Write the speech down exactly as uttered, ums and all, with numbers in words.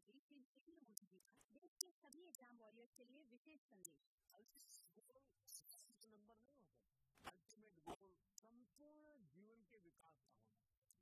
प्रधानमंत्री श्री नरेंद्र मोदी जी का देश के सभी एग्जाम वॉरियर्स के लिए विशेष संदेश।